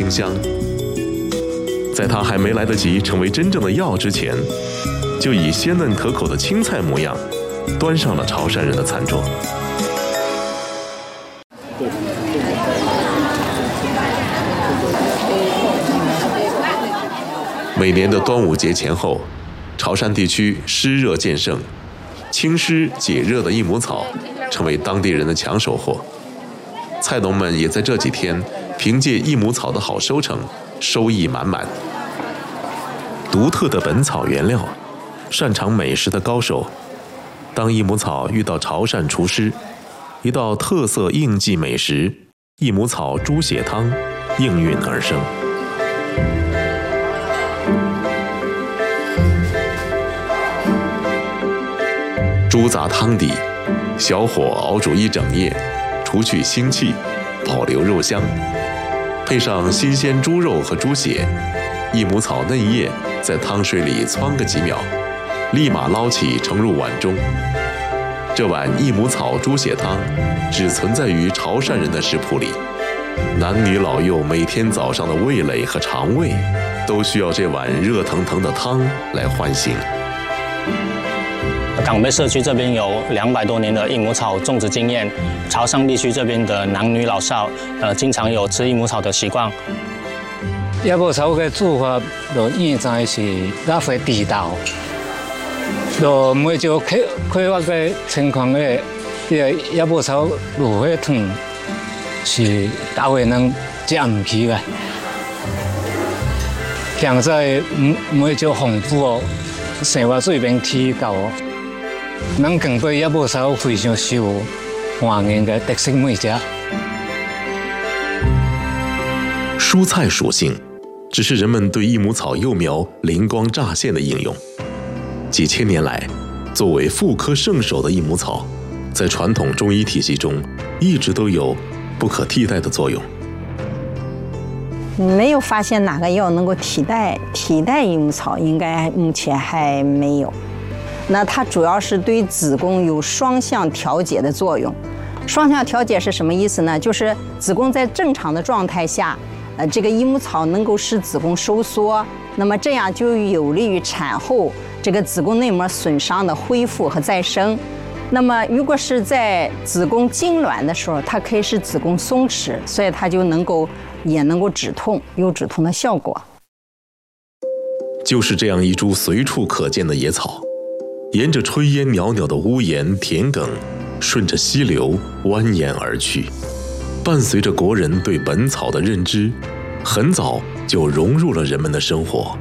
清香。在它还没来得及成为真正的药之前，就以鲜嫩可口的青菜模样端上了潮汕人的餐桌。每年的端午节前后，潮汕地区湿热渐盛，清湿解热的益母草成为当地人的抢手货。菜农们也在这几天凭借益母草的好收成，收益满满。独特的本草原料，擅长美食的高手，当益母草遇到潮汕厨师，一道特色应季美食——益母草猪血汤应运而生。猪杂汤底，小火熬煮一整夜，除去腥气，保留肉香，配上新鲜猪肉和猪血，益母草嫩叶在汤水里汆个几秒，立马捞起盛入碗中。这碗益母草猪血汤只存在于潮汕人的食谱里，男女老幼每天早上的味蕾和肠胃都需要这碗热腾腾的汤来唤醒。 港北社区这边有200多年的益母草种植经验，潮汕地区这边的男女老少，经常有吃益母草的习惯。 益母草的煮法，就现在是哪会地道，就每朝开发的情况的，益母草卤火汤是大会能吃唔起的。现在每朝丰富哦，生活水平提高哦。咱更对益母草非常受欢迎的特色美食。 蔬菜属性只是人们对益母草幼苗灵光乍现的应用。几千年来，作为妇科圣手的益母草，在传统中医体系中一直都有不可替代的作用。 没有发现哪个药能够替代益母草，应该目前还没有。那它主要是对子宫有双向调节的作用。双向调节是什么意思呢？就是子宫在正常的状态下，这个益母草能够使子宫收缩，那么这样就有利于产后这个子宫内膜损伤的恢复和再生。那么如果是在子宫痉挛的时候，它可以使子宫松弛，所以它就也能够止痛，有止痛的效果。 就是这样一株随处可见的野草，沿着炊烟袅袅的屋檐田埂，顺着溪流蜿蜒而去，伴随着国人对本草的认知，很早就融入了人们的生活。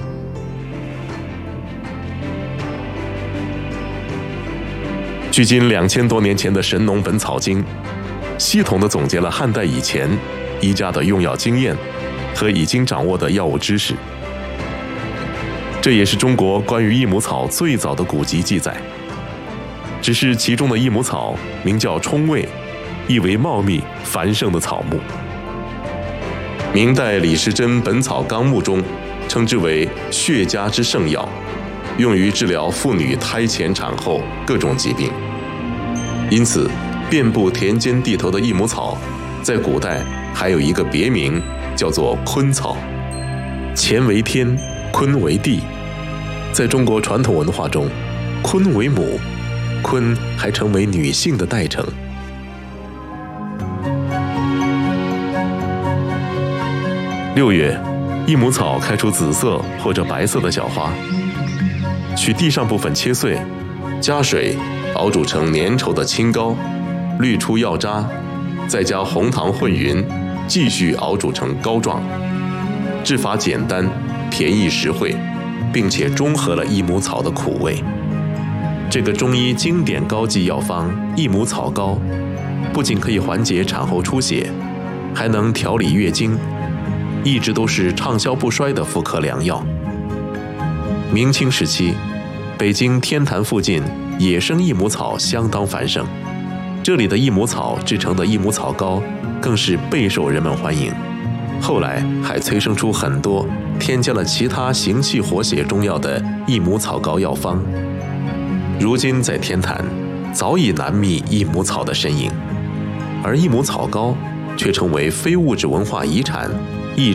距今2000多年前的《神农本草经》，系统地总结了汉代以前医家的用药经验和已经掌握的药物知识。这也是中国关于益母草最早的古籍记载。只是其中的益母草名叫冲味，意为茂密繁盛的草木。明代李时珍《本草纲目》中称之为血家之圣药，用于治疗妇女胎前产后各种疾病。因此，遍布田间地头的益母草，在古代还有一个别名，叫做坤草。乾为天，坤为地。在中国传统文化中，坤为母，坤还成为女性的代称。6月，益母草开出紫色或者白色的小花，取地上部分切碎，加水熬煮成粘稠的清膏，滤出药渣，再加红糖混匀，继续熬煮成膏状。制法简单，便宜实惠，并且中和了益母草的苦味。这个中医经典膏剂药方益母草膏，不仅可以缓解产后出血，还能调理月经，一直都是畅销不衰的妇科良药。明清时期，北京天坛附近野生益母草相当繁盛，这里的益母草制成的益母草膏更是备受人们欢迎。后来还催生出很多添加了其他行气活血中药的益母草膏药方。如今在天坛早已难觅益母草的身影，而益母草膏却成为非物质文化遗产